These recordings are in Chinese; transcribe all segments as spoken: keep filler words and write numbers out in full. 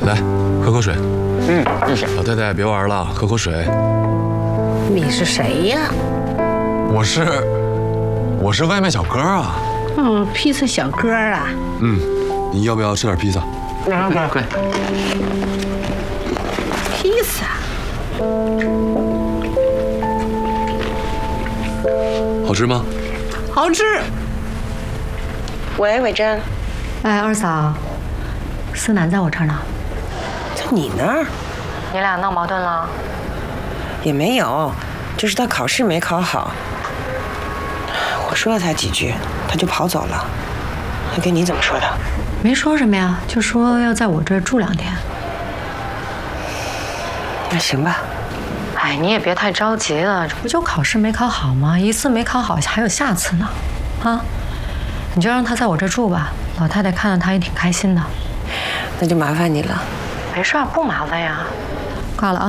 来，喝口水。 嗯，谢谢。 老太太别玩了，喝口水。 你是谁呀？ 我是，我是外卖小哥啊。 嗯，披萨小哥啊。 嗯，你要不要吃点披萨？ 来来来， 披萨。 好吃吗？ 好吃。 喂，伟珍。 哎，二嫂，思南在我这儿呢。 在你那儿？ 你俩闹矛盾了？ 也没有，就是他考试没考好。我说了他几句，他就跑走了。他跟你怎么说的？ 没说什么呀，就说要在我这儿住两天。 那行吧。 哎，你也别太着急了，这不就考试没考好吗？一次没考好，还有下次呢，啊？你就让他在我这儿住吧，老太太看到他也挺开心的。 那就麻烦你了。 没事，不麻烦呀。挂了啊。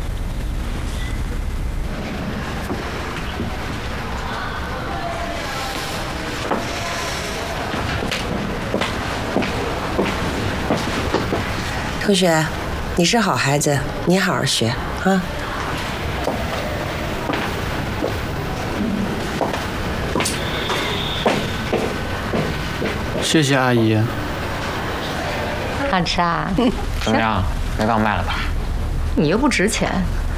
同学，你是好孩子，你好好学啊。 谢谢阿姨。 好吃啊？ 怎么样？没忘卖了吧？ 你又不值钱。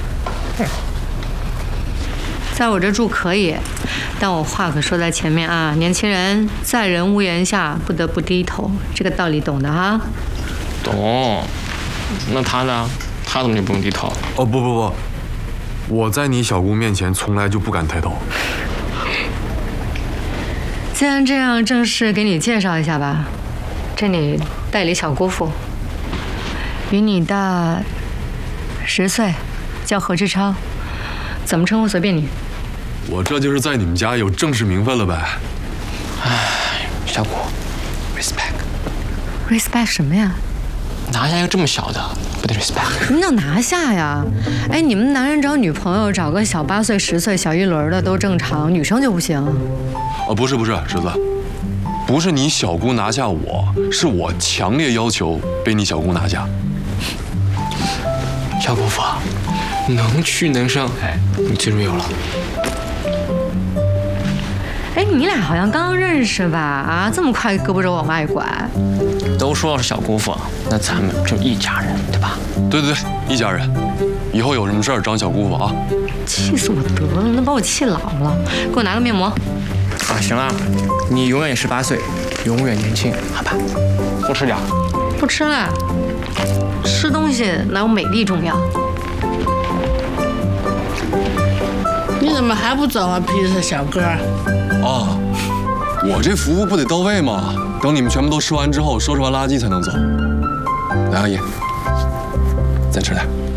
在我这住可以，但我话可说在前面啊，年轻人在人屋檐下，不得不低头，这个道理懂的哈。 懂。那他呢？他怎么就不用低头？ 哦不不不，我在你小姑面前从来就不敢抬头。 既然这样，正式给你介绍一下吧，这里代理小姑父，比你大十岁，叫何志超，怎么称呼随便你。 我这就是在你们家有正式名分了呗。 唉，小谷 ，respect。respect 什么呀？ 拿下一个这么小的，不得 respect？ 什么叫拿下呀？哎，你们男人找女朋友找个小八岁、十岁、小一轮的都正常，女生就不行。 哦，不是不是，侄子，不是你小姑拿下我，是我强烈要求被你小姑拿下。 小姑父，能屈能伸，哎，你记住有了。 哎，你俩好像刚认识吧？啊，这么快胳膊肘往外拐？ 都说是小姑父，那咱们就一家人，对吧？ 对对对，一家人。以后有什么事儿找你小姑父啊。 气死我得了，能把我气老了。给我拿个面膜。 啊，行了，你永远十八岁，永远年轻，好吧？多吃点。 不吃了，吃东西哪有美丽重要？ 你怎么还不走啊，披萨小哥？ 啊，我这服务不得到位吗？等你们全部都吃完之后，收拾完垃圾才能走。来，阿姨，再吃点。